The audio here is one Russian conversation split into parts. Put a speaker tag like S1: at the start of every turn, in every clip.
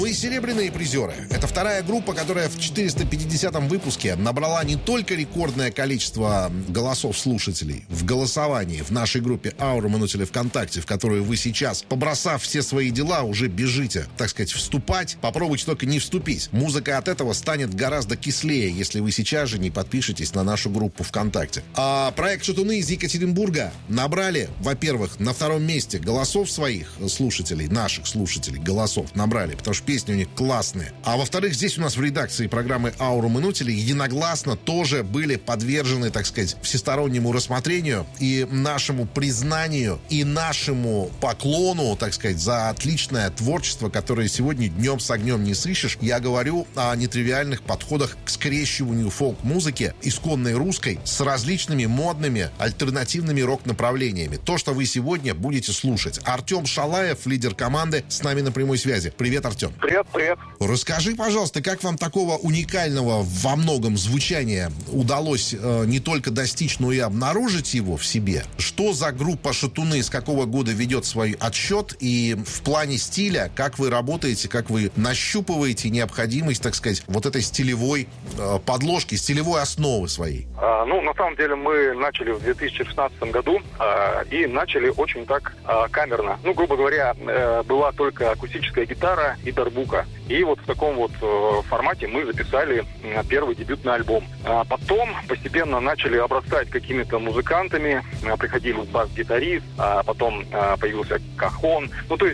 S1: Вы серебряные призеры. Это вторая группа, которая в 450-м выпуске набрала не только рекордное количество голосов слушателей в голосовании в нашей группе «Аура Манутили» ВКонтакте, в которую вы сейчас, побросав все свои дела, уже бежите, так сказать, вступать. Попробуйте только не вступить. Музыка от этого станет гораздо кислее, если вы сейчас же не подпишетесь на нашу группу ВКонтакте. А проект «Шатуны» из Екатеринбурга набрали, во-первых, на втором месте голосов своих слушателей, наших слушателей, голосов набрали, потому что песни у них классные. А во-вторых, здесь у нас в редакции программы «Аура Манутили» единогласно тоже были подвержены, так сказать, всестороннему рассмотрению и нашему признанию, и нашему поклону, так сказать, за отличное творчество, которое сегодня днем с огнем не сыщешь. Я говорю о нетривиальных подходах к скрещиванию фолк-музыки, исконной русской, с различными модными альтернативными рок-направлениями. То, что вы сегодня будете слушать. Артем Шалаев, лидер команды, с нами на прямой связи. Привет, Артем.
S2: Привет, привет.
S1: Расскажи, пожалуйста, как вам такого уникального во многом звучания удалось не только достичь, но и обнаружить его в себе? Что за группа «Шатуны», с какого года ведет свой отсчет? И в плане стиля, как вы работаете, как вы нащупываете необходимость, так сказать, вот этой стилевой подложки, стилевой основы своей?
S2: На самом деле мы начали в 2016 году и начали очень так камерно. Грубо говоря, была только акустическая гитара и дарбука. И вот в таком вот формате мы записали первый дебютный альбом. Потом постепенно начали обрастать какими-то музыкантами, приходили бас-гитарист, потом появился кахон.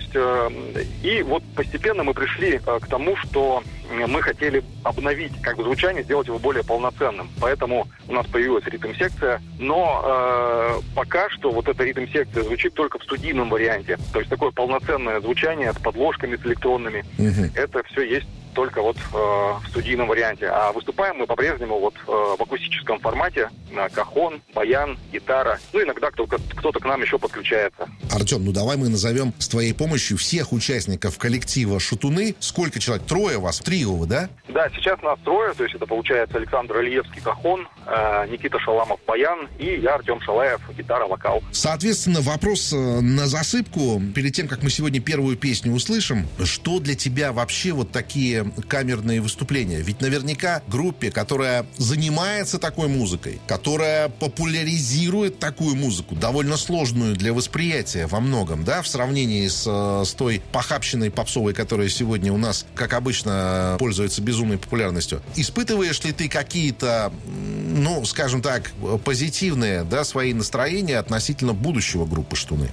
S2: И вот постепенно мы пришли к тому, что мы хотели обновить звучание, сделать его более полноценным. Поэтому у нас появилась ритм-секция, но пока что вот эта ритм-секция звучит только в студийном варианте. То есть такое полноценное звучание с подложками, с электронными. Это все есть только вот в студийном варианте. А выступаем мы по-прежнему вот в акустическом формате. Кахон, баян, гитара. Иногда кто-то к нам еще подключается.
S1: Артем, давай мы назовем с твоей помощью всех участников коллектива «Шатуны». Сколько человек? Трое вас? Трио вы, да?
S2: Да, сейчас нас трое. То есть это получается Александр Ильевский, кахон, Никита Шаламов, баян, и я, Артем Шалаев, гитара, вокал.
S1: Соответственно, вопрос на засыпку. Перед тем, как мы сегодня первую песню услышим, что для тебя вообще вот такие камерные выступления? Ведь наверняка группе, которая занимается такой музыкой, которая популяризирует такую музыку, довольно сложную для восприятия во многом, да, в сравнении с той похабщиной попсовой, которая сегодня у нас, как обычно, пользуется безумной популярностью. Испытываешь ли ты какие-то, скажем так, позитивные, да, свои настроения относительно будущего группы «Шатуны»?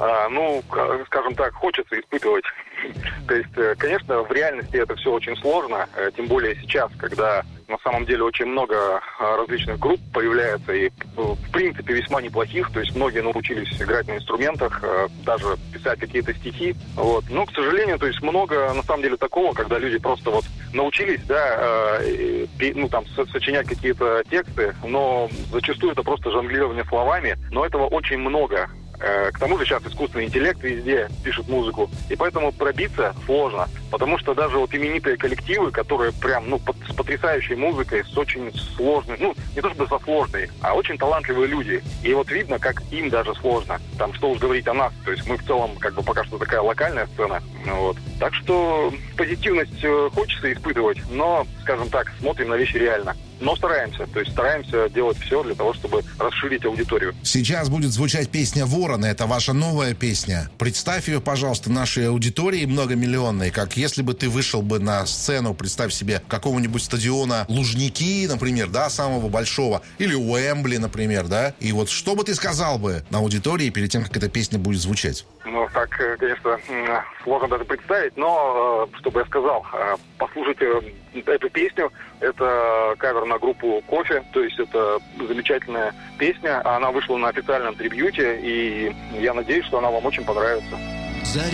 S2: Скажем так, хочется испытывать. То есть, конечно, в реальности это все очень сложно, тем более сейчас, когда на самом деле очень много различных групп появляется, и в принципе весьма неплохих, то есть многие научились играть на инструментах, даже писать какие-то стихи, Но, к сожалению, то есть много на самом деле такого, когда люди просто научились, сочинять какие-то тексты, но зачастую это просто жонглирование словами, но этого очень много. К тому же сейчас искусственный интеллект везде пишет музыку, и поэтому пробиться сложно, потому что даже именитые коллективы, которые прям, с потрясающей музыкой, с очень сложной, не то чтобы со сложной, а очень талантливые люди. И видно, как им даже сложно. Что уж говорить о нас, то есть мы в целом, пока что такая локальная сцена, Так что позитивность хочется испытывать, но, скажем так, смотрим на вещи реально. Но стараемся делать все для того, чтобы расширить аудиторию.
S1: Сейчас будет звучать песня «Ворона». Это ваша новая песня. Представь ее, пожалуйста, нашей аудитории многомиллионной, как если бы ты вышел бы на сцену, представь себе, какого-нибудь стадиона Лужники, например, да, самого большого, или Уэмбли, например, да, и что бы ты сказал бы на аудитории перед тем, как эта песня будет звучать?
S2: Так, конечно, сложно даже представить, но, что бы я сказал, послушайте эту песню, это кавер на группу «Кофе», то есть это замечательная песня, она вышла на официальном трибьюте, и я надеюсь, что она вам очень понравится.